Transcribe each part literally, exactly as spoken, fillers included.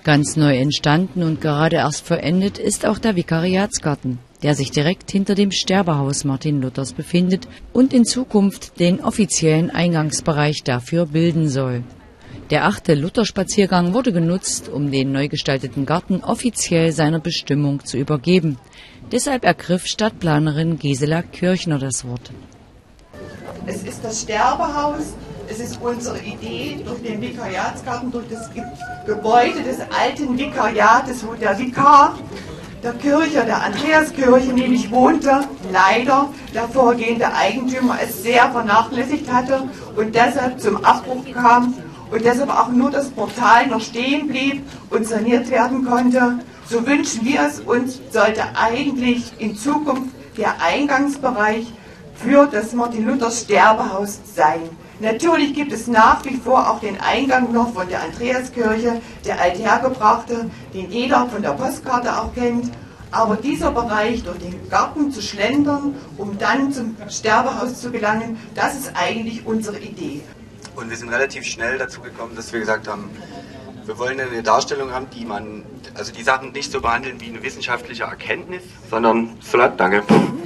Ganz neu entstanden und gerade erst vollendet ist auch der Vikariatsgarten, der sich direkt hinter dem Sterbehaus Martin Luthers befindet und in Zukunft den offiziellen Eingangsbereich dafür bilden soll. Der achte Lutherspaziergang wurde genutzt, um den neu gestalteten Garten offiziell seiner Bestimmung zu übergeben. Deshalb ergriff Stadtplanerin Gisela Kirchner das Wort. Es ist das Sterbehaus, es ist unsere Idee, durch den Vikariatsgarten, durch das Ge Gebäude des alten Vikariates, wo der Vikar der Kirche, der Andreaskirche nämlich wohnte, leider der vorgehende Eigentümer es sehr vernachlässigt hatte und deshalb zum Abbruch kam und deshalb auch nur das Portal noch stehen blieb und saniert werden konnte. So wünschen wir es uns, sollte eigentlich in Zukunft der Eingangsbereich für das Martin-Luther-Sterbehaus sein. Natürlich gibt es nach wie vor auch den Eingang noch von der Andreaskirche, der althergebrachte, den jeder von der Postkarte auch kennt. Aber dieser Bereich, durch den Garten zu schlendern, um dann zum Sterbehaus zu gelangen, das ist eigentlich unsere Idee. Und wir sind relativ schnell dazu gekommen, dass wir gesagt haben, wir wollen eine Darstellung haben, die man, also die Sachen nicht so behandeln wie eine wissenschaftliche Erkenntnis, sondern, Salat, danke,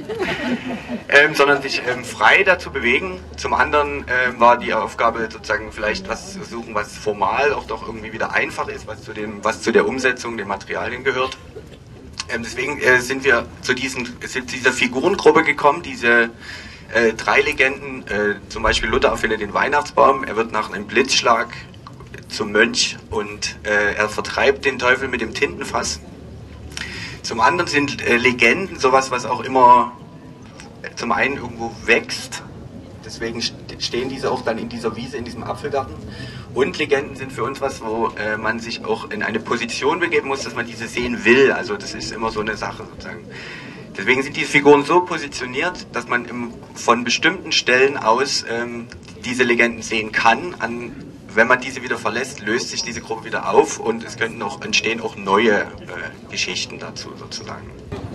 ähm, sondern sich ähm, frei dazu bewegen. Zum anderen ähm, war die Aufgabe sozusagen vielleicht was zu suchen, was formal auch doch irgendwie wieder einfach ist, was zu dem, was zu der Umsetzung der Materialien gehört. Ähm, deswegen äh, sind wir zu diesen, sind zu dieser Figurengruppe gekommen, diese äh, drei Legenden, äh, zum Beispiel Luther erfindet den Weihnachtsbaum, er wird nach einem Blitzschlag zum Mönch und äh, er vertreibt den Teufel mit dem Tintenfass. Zum anderen sind äh, Legenden sowas, was auch immer äh, zum einen irgendwo wächst, deswegen stehen diese auch dann in dieser Wiese, in diesem Apfelgarten. Und Legenden sind für uns was, wo äh, man sich auch in eine Position begeben muss, dass man diese sehen will. Also das ist immer so eine Sache sozusagen. Deswegen sind diese Figuren so positioniert, dass man im, von bestimmten Stellen aus ähm, diese Legenden sehen kann. An, wenn man diese wieder verlässt, löst sich diese Gruppe wieder auf und es könnten auch entstehen auch neue äh, Geschichten dazu sozusagen.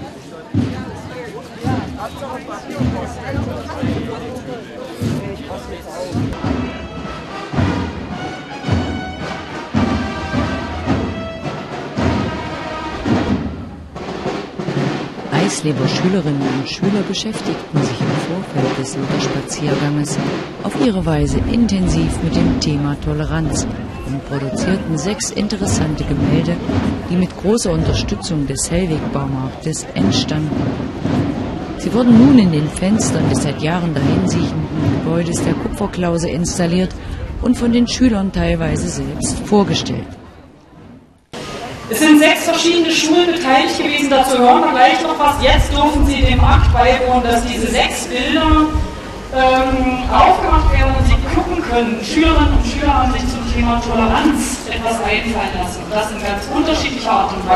Eisleber Schülerinnen und Schüler beschäftigten sich im Vorfeld des Lutherspazierganges auf ihre Weise intensiv mit dem Thema Toleranz und produzierten sechs interessante Gemälde, die mit großer Unterstützung des Hellweg-Baumarktes entstanden. Sie wurden nun in den Fenstern des seit Jahren dahinsiechenden Gebäudes der Kupferklause installiert und von den Schülern teilweise selbst vorgestellt. Es sind sechs verschiedene Schulen beteiligt gewesen, dazu hören wir gleich noch was. Jetzt dürfen Sie dem Akt beiwohnen, dass diese sechs Bilder ähm, aufgemacht werden und Sie gucken können. Schülerinnen und Schüler haben sich zum Thema Toleranz etwas einfallen lassen. Das in ganz unterschiedlicher Art und Weise.